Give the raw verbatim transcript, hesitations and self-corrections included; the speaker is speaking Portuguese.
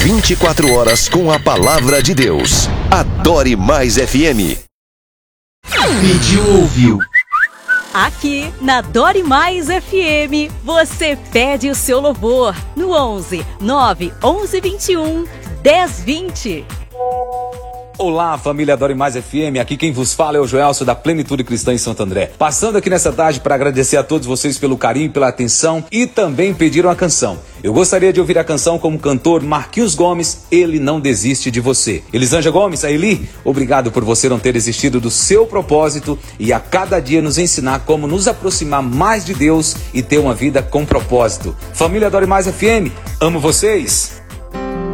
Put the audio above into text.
vinte e quatro horas com a palavra de Deus. Adore Mais F M. Pediu, ouviu. Aqui na Adore Mais F M, você pede o seu louvor no onze, nove, onze, vinte e um, dez, vinte. Olá, família Adore Mais F M, aqui quem vos fala é o Joelso da Plenitude Cristã em Santo André. Passando aqui nessa tarde para agradecer a todos vocês pelo carinho e pela atenção e também pediram a canção. Eu gostaria de ouvir a canção como cantor Marquinhos Gomes, Ele Não Desiste de Você. Elisângela Gomes, a Eli, obrigado por você não ter desistido do seu propósito e a cada dia nos ensinar como nos aproximar mais de Deus e ter uma vida com propósito. Família Adore Mais F M, amo vocês!